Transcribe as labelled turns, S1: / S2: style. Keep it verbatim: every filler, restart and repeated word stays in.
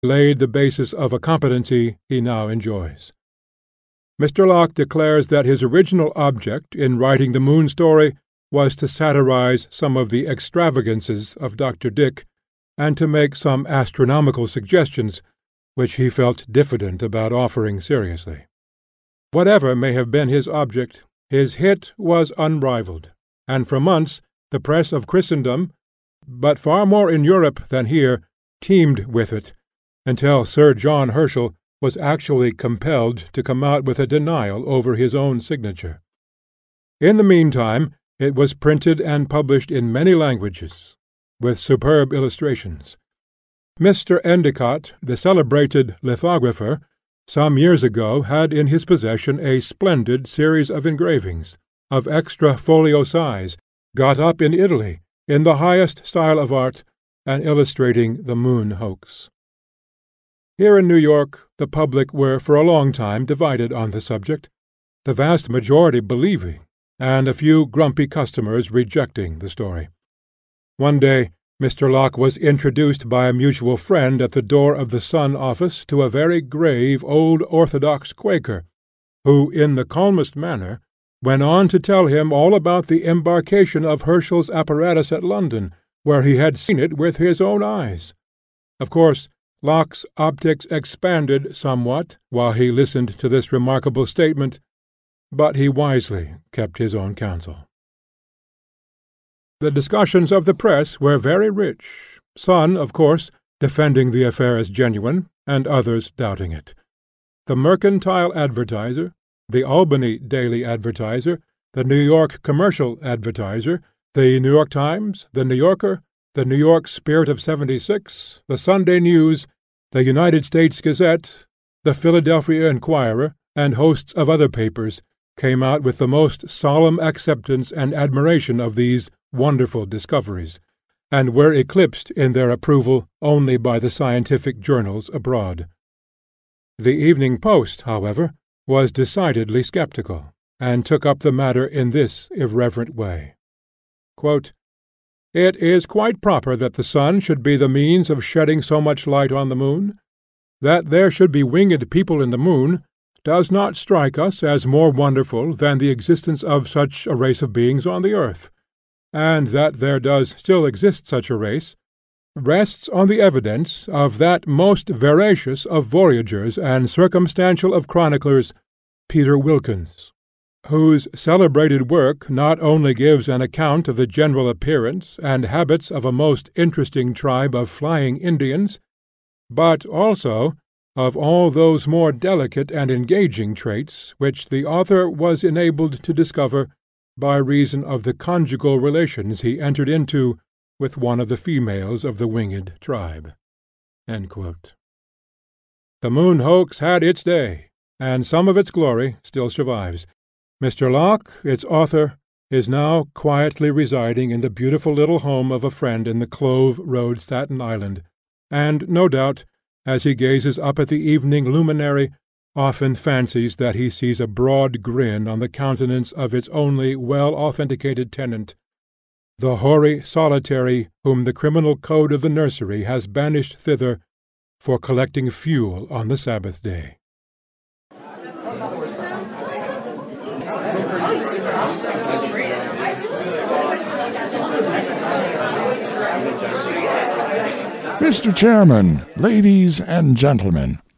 S1: laid the basis of a competency he now enjoys. Mister Locke declares that his original object in writing the Moon story was to satirize some of the extravagances of Doctor Dick, and to make some astronomical suggestions which he felt diffident about offering seriously. Whatever may have been his object, his hit was unrivalled, and for months the press of Christendom, but far more in Europe than here, teemed with it, until Sir John Herschel was actually compelled to come out with a denial over his own signature. In the meantime it was printed and published in many languages, with superb illustrations. Mister Endicott, the celebrated lithographer, some years ago had in his possession a splendid series of engravings, of extra folio size, got up in Italy, in the highest style of art, and illustrating the Moon hoax. Here in New York the public were for a long time divided on the subject, the vast majority believing, and a few grumpy customers rejecting the story. One day Mister Locke was introduced by a mutual friend at the door of the Sun office to a very grave old orthodox Quaker, who, in the calmest manner, went on to tell him all about the embarkation of Herschel's apparatus at London, where he had seen it with his own eyes. Of course, Locke's optics expanded somewhat while he listened to this remarkable statement, but he wisely kept his own counsel. The discussions of the press were very rich, Sun, of course, defending the affair as genuine, and others doubting it. The Mercantile Advertiser, the Albany Daily Advertiser, the New York Commercial Advertiser, the New York Times, the New Yorker, the New York Spirit of seventy-six, the Sunday News, the United States Gazette, the Philadelphia Inquirer, and hosts of other papers came out with the most solemn acceptance and admiration of these wonderful discoveries, and were eclipsed in their approval only by the scientific journals abroad. The Evening Post, however, was decidedly sceptical, and took up the matter in this irreverent way. Quote, "It is quite proper that the sun should be the means of shedding so much light on the moon. That there should be winged people in the moon does not strike us as more wonderful than the existence of such a race of beings on the earth, and that there does still exist such a race rests on the evidence of that most veracious of voyagers and circumstantial of chroniclers, Peter Wilkins, whose celebrated work not only gives an account of the general appearance and habits of a most interesting tribe of flying Indians, but also of all those more delicate and engaging traits which the author was enabled to discover by reason of the conjugal relations he entered into with one of the females of the winged tribe." End quote. The Moon hoax had its day, and some of its glory still survives. Mister Locke, its author, is now quietly residing in the beautiful little home of a friend in the Clove Road, Staten Island, and, no doubt, as he gazes up at the evening luminary, often fancies that he sees a broad grin on the countenance of its only well-authenticated tenant, the hoary solitary whom the criminal code of the nursery has banished thither for collecting fuel on the Sabbath day.
S2: Mister Chairman, ladies and gentlemen,